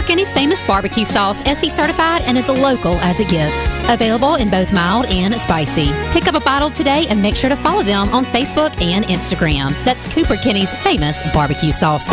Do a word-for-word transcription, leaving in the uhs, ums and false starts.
Kenny's Famous Barbecue Sauce, S E certified and as local as it gets. Available in both mild and spicy. Pick up a bottle today and make sure to follow them on Facebook and Instagram. That's Cooper Kenny's Famous Barbecue Sauce.